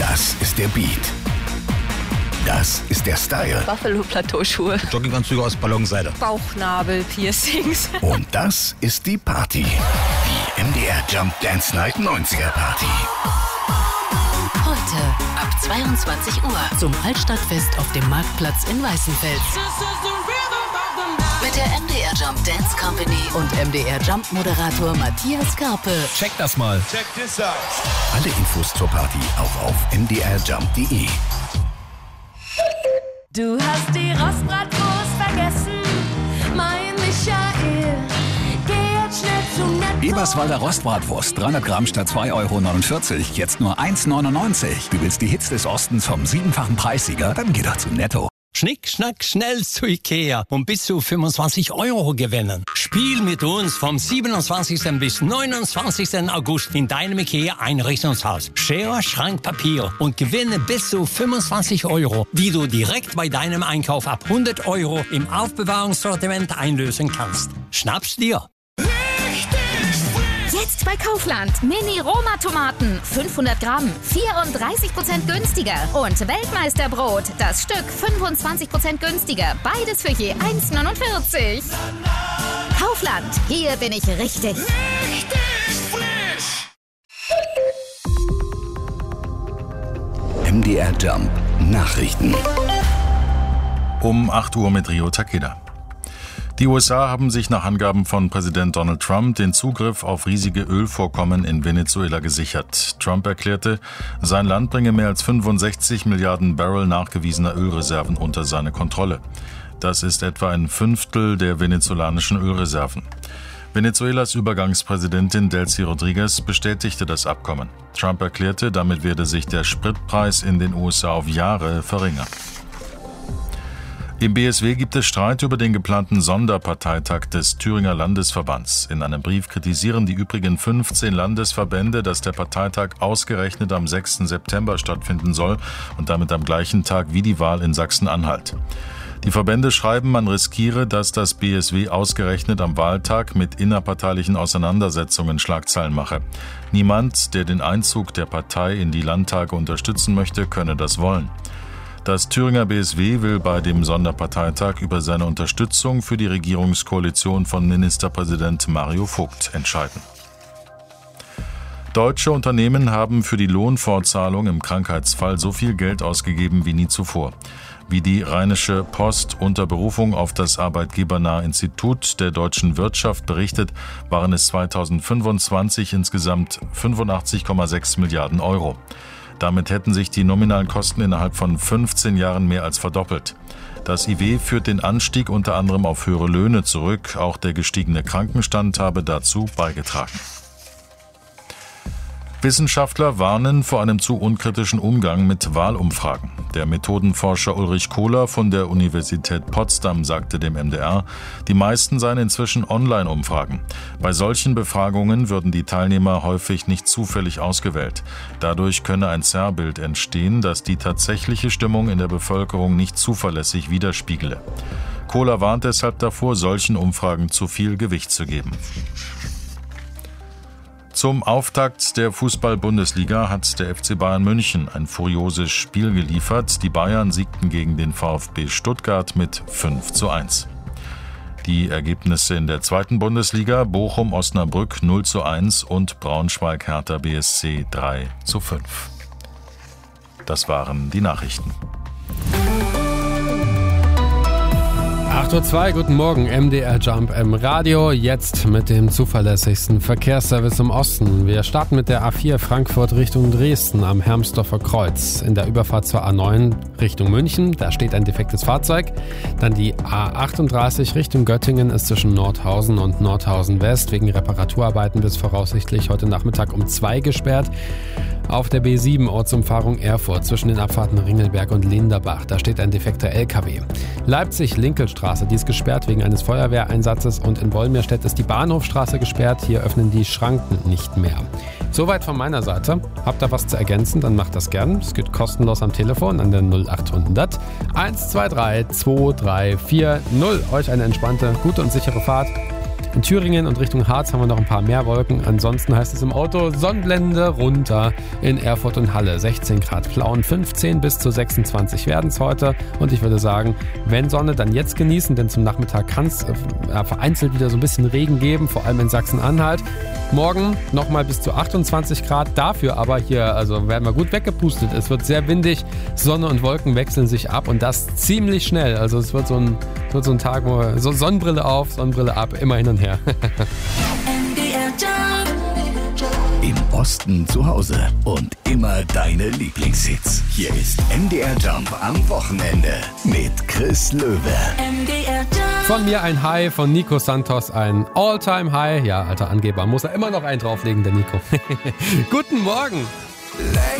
Das ist der Beat. Das ist der Style. Buffalo-Plateauschuhe. Jogginganzüge aus Ballonseide. Bauchnabel-Piercings. Und das ist die Party. Die MDR Jump Dance Night 90er Party. Heute ab 22 Uhr zum Altstadtfest auf dem Marktplatz in Weißenfels. Mit der MDR Jump Dance Company und MDR Jump Moderator Matthias Karpe. Check das mal. Check this out. Alle Infos zur Party auch auf mdrjump.de. Du hast die Rostbratwurst vergessen, mein Michael. Geh jetzt schnell zu Netto. Eberswalder Rostbratwurst, 300 Gramm statt 2,49 €, jetzt nur 1,99 €. Du willst die Hits des Ostens vom 7-fachen Preissieger? Dann geh doch zu Netto. Schnick, schnack, schnell zu Ikea und bis zu 25 € gewinnen. Spiel mit uns vom 27. bis 29. August in deinem Ikea-Einrichtungshaus. Schere, Schrank, Papier und gewinne bis zu 25 €, die du direkt bei deinem Einkauf ab 100 € im Aufbewahrungssortiment einlösen kannst. Schnapp's dir! Jetzt bei Kaufland. Mini-Roma-Tomaten. 500 Gramm. 34% günstiger. Und Weltmeisterbrot. Das Stück 25% günstiger. Beides für je 1,49 €. Kaufland. Hier bin ich richtig. MDR Jump Nachrichten. Um 8 Uhr mit Rio Takeda. Die USA haben sich nach Angaben von Präsident Donald Trump den Zugriff auf riesige Ölvorkommen in Venezuela gesichert. Trump erklärte, sein Land bringe mehr als 65 Milliarden Barrel nachgewiesener Ölreserven unter seine Kontrolle. Das ist etwa ein Fünftel der venezolanischen Ölreserven. Venezuelas Übergangspräsidentin Delcy Rodriguez bestätigte das Abkommen. Trump erklärte, damit werde sich der Spritpreis in den USA auf Jahre verringern. Im BSW gibt es Streit über den geplanten Sonderparteitag des Thüringer Landesverbands. In einem Brief kritisieren die übrigen 15 Landesverbände, dass der Parteitag ausgerechnet am 6. September stattfinden soll und damit am gleichen Tag wie die Wahl in Sachsen-Anhalt. Die Verbände schreiben, man riskiere, dass das BSW ausgerechnet am Wahltag mit innerparteilichen Auseinandersetzungen Schlagzeilen mache. Niemand, der den Einzug der Partei in die Landtage unterstützen möchte, könne das wollen. Das Thüringer BSW will bei dem Sonderparteitag über seine Unterstützung für die Regierungskoalition von Ministerpräsident Mario Vogt entscheiden. Deutsche Unternehmen haben für die Lohnfortzahlung im Krankheitsfall so viel Geld ausgegeben wie nie zuvor. Wie die Rheinische Post unter Berufung auf das Arbeitgebernahe Institut der deutschen Wirtschaft berichtet, waren es 2025 insgesamt 85,6 Milliarden €. Damit hätten sich die nominalen Kosten innerhalb von 15 Jahren mehr als verdoppelt. Das IW führt den Anstieg unter anderem auf höhere Löhne zurück. Auch der gestiegene Krankenstand habe dazu beigetragen. Wissenschaftler warnen vor einem zu unkritischen Umgang mit Wahlumfragen. Der Methodenforscher Ulrich Kohler von der Universität Potsdam sagte dem MDR, die meisten seien inzwischen Online-Umfragen. Bei solchen Befragungen würden die Teilnehmer häufig nicht zufällig ausgewählt. Dadurch könne ein Zerrbild entstehen, das die tatsächliche Stimmung in der Bevölkerung nicht zuverlässig widerspiegele. Kohler warnt deshalb davor, solchen Umfragen zu viel Gewicht zu geben. Zum Auftakt der Fußball-Bundesliga hat der FC Bayern München ein furioses Spiel geliefert. Die Bayern siegten gegen den VfB Stuttgart mit 5:1. Die Ergebnisse in der zweiten Bundesliga: Bochum-Osnabrück 0:1 und Braunschweig-Hertha BSC 3:5. Das waren die Nachrichten. 8:02 Uhr, guten Morgen, MDR Jump im Radio, jetzt mit dem zuverlässigsten Verkehrsservice im Osten. Wir starten mit der A4 Frankfurt Richtung Dresden am Hermsdorfer Kreuz. In der Überfahrt zur A9 Richtung München, da steht ein defektes Fahrzeug. Dann die A38 Richtung Göttingen ist zwischen Nordhausen und Nordhausen West wegen Reparaturarbeiten bis voraussichtlich heute Nachmittag um 2 gesperrt. Auf der B7 Ortsumfahrung Erfurt zwischen den Abfahrten Ringelberg und Linderbach, da steht ein defekter LKW. Leipzig-Linkelstraße, die ist gesperrt wegen eines Feuerwehreinsatzes, und in Wolmirstedt ist die Bahnhofstraße gesperrt, hier öffnen die Schranken nicht mehr. Soweit von meiner Seite. Habt ihr was zu ergänzen, dann macht das gern. Es geht kostenlos am Telefon an der 0800 123 2340. Euch eine entspannte, gute und sichere Fahrt. In Thüringen und Richtung Harz haben wir noch ein paar mehr Wolken. Ansonsten heißt es im Auto Sonnenblende runter. In Erfurt und Halle 16 Grad Plauen, 15 bis zu 26 werden es heute. Und ich würde sagen, wenn Sonne, dann jetzt genießen, denn zum Nachmittag kann es vereinzelt wieder so ein bisschen Regen geben, vor allem in Sachsen-Anhalt. Morgen nochmal bis zu 28 Grad, dafür aber hier, also werden wir gut weggepustet. Es wird sehr windig, Sonne und Wolken wechseln sich ab und das ziemlich schnell. Also es wird so ein Tag, wo so Sonnenbrille auf, Sonnenbrille ab, immer hin und her. Im Osten zu Hause und immer deine Lieblingshits. Hier ist MDR Jump am Wochenende mit Chris Löwe. MDR Jump. Von mir ein High, von Nico Santos ein All-Time-High. Ja, alter Angeber, muss er immer noch einen drauflegen, der Nico. Guten Morgen. Late